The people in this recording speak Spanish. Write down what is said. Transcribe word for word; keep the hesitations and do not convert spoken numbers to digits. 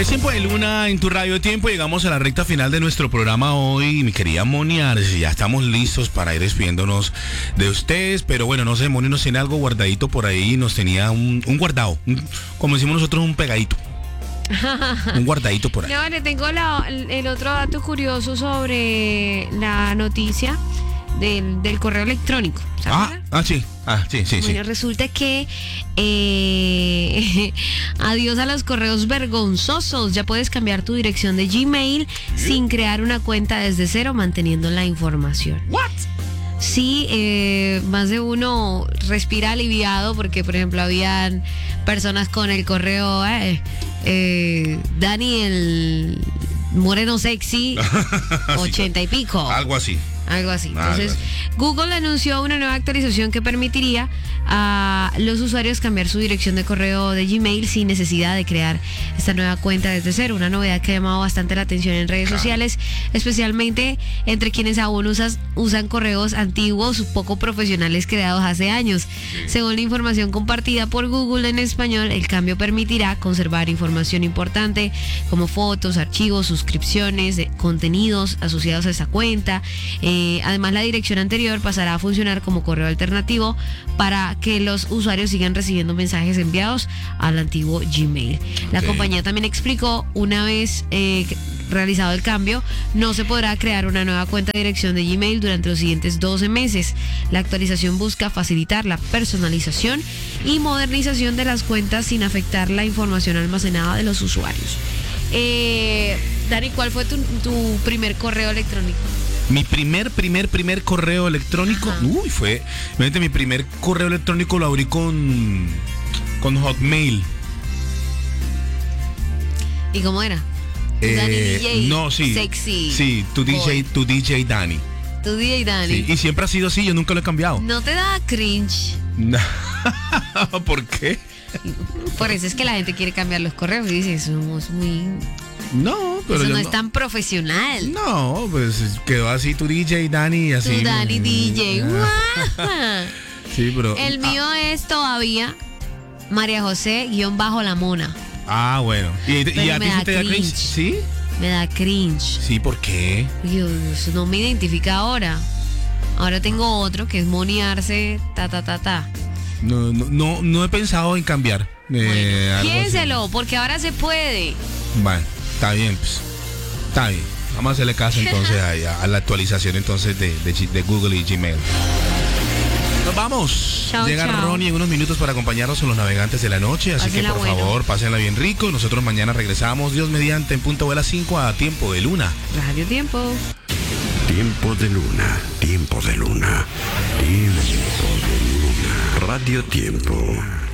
Es tiempo de Luna en tu radio tiempo. Llegamos a la recta final de nuestro programa hoy. Mi querida Moni Arce, ya estamos listos para ir despidiéndonos de ustedes. Pero bueno, no sé, Moni nos tiene algo guardadito por ahí. Nos tenía un, un guardado, un, como decimos nosotros, un pegadito. Un guardadito por ahí. No, le tengo la, el otro dato curioso sobre la noticia del, del correo electrónico. Ah, ah, sí. Ah, sí, sí, bueno, sí. resulta que eh, adiós a los correos vergonzosos. Ya puedes cambiar tu dirección de Gmail sin crear una cuenta desde cero, manteniendo la información. What? Sí, eh, más de uno respira aliviado porque, por ejemplo, habían personas con el correo eh, eh, Dani el Moreno Sexy ochenta y pico. Algo así. Algo así. Entonces, Algo así. Google anunció una nueva actualización que permitiría a los usuarios cambiar su dirección de correo de Gmail sin necesidad de crear esta nueva cuenta desde cero. Una novedad que ha llamado bastante la atención en redes sociales, especialmente entre quienes aún usas, usan correos antiguos, poco profesionales creados hace años. Según la información compartida por Google en español, el cambio permitirá conservar información importante como fotos, archivos, suscripciones, de contenidos asociados a esa cuenta. Eh, además, la dirección anterior pasará a funcionar como correo alternativo para que los usuarios sigan recibiendo mensajes enviados al antiguo Gmail. La Okay. compañía también explicó, una vez eh, realizado el cambio, no se podrá crear una nueva cuenta de dirección de Gmail durante los siguientes doce meses. La actualización busca facilitar la personalización y modernización de las cuentas sin afectar la información almacenada de los usuarios. Eh, Dani, ¿cuál fue tu, tu primer correo electrónico? Mi primer, primer, primer correo electrónico, Ajá. uy, fue, imagínate, mi primer correo electrónico lo abrí con, con Hotmail. ¿Y cómo era? Eh, Dani D J. no, sí. Sexy. Sí, tu D J, boy. tu D J Dani. Tu D J Dani. Sí, y siempre ha sido así, yo nunca lo he cambiado. ¿No te da cringe? ¿Por qué? Por eso es que la gente quiere cambiar los correos y dice, somos muy... No, pero Eso yo no es tan profesional. No, pues quedó así tu D J Dani y así. Tu Dani D J. Ah, ¡Guau! sí, pero. El mío es todavía María José guión bajo la mona. Ah, ah, bueno. ¿Y, y Pero a me ti da sí te da cringe? cringe. ¿Sí? Me da cringe. Sí, ¿por qué? Dios, eso no me identifica ahora. Ahora tengo otro que es Moni Arce, ta ta ta ta. No, no, no, no he pensado en cambiar. Eh, Bueno, algo así. piénselo, porque ahora se puede. Bueno, está bien, pues. Está bien. Vamos a hacerle caso entonces a, a la actualización entonces de, de, de Google y Gmail. Nos vamos. Chao, Llega chao. Ronnie en unos minutos para acompañarnos en los navegantes de la noche. Así Pásenla que por bueno. favor, pásenla bien rico. Nosotros mañana regresamos, Dios mediante, en punto de las cinco a Tiempo de Luna. Radio Tiempo. Tiempo de Luna, tiempo de Luna, tiempo de Luna. Radio Tiempo.